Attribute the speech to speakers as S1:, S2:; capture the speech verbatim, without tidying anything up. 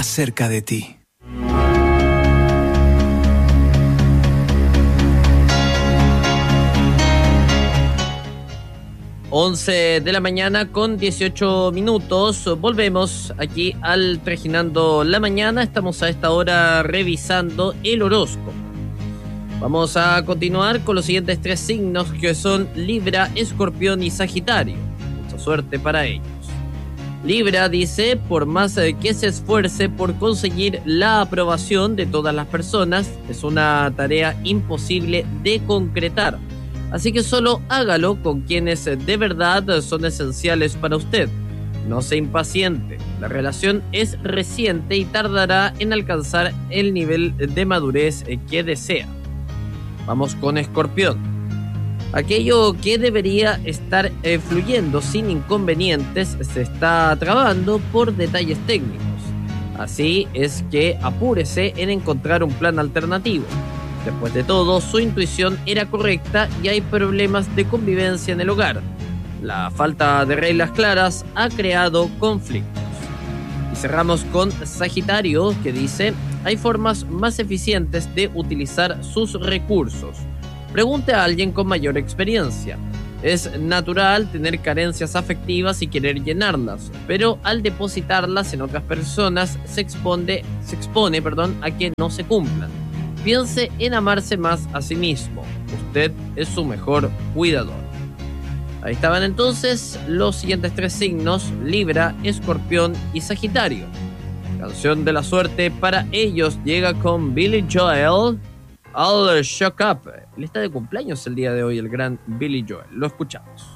S1: cerca de ti.
S2: once de la mañana con dieciocho minutos. Volvemos aquí al Trajinando la Mañana. Estamos a esta hora revisando el horóscopo. Vamos a continuar con los siguientes tres signos, que son Libra, Escorpión y Sagitario. Mucha suerte para ellos. Libra dice: por más que se esfuerce por conseguir la aprobación de todas las personas, es una tarea imposible de concretar. Así que solo hágalo con quienes de verdad son esenciales para usted. No se impaciente. La relación es reciente y tardará en alcanzar el nivel de madurez que desea. Vamos con Escorpión. Aquello que debería estar eh, fluyendo sin inconvenientes se está trabando por detalles técnicos. Así es que apúrese en encontrar un plan alternativo. Después de todo, su intuición era correcta y hay problemas de convivencia en el hogar. La falta de reglas claras ha creado conflictos. Y cerramos con Sagitario, que dice: hay formas más eficientes de utilizar sus recursos. Pregunte a alguien con mayor experiencia. Es natural tener carencias afectivas y querer llenarlas, pero al depositarlas en otras personas se expone, se expone, perdón, a que no se cumplan. Piense en amarse más a sí mismo. Usted es su mejor cuidador. Ahí estaban entonces los siguientes tres signos: Libra, Escorpión y Sagitario. Canción de la suerte para ellos llega con Billy Joel, All Shook Up. Él está de cumpleaños el día de hoy, el gran Billy Joel. Lo escuchamos.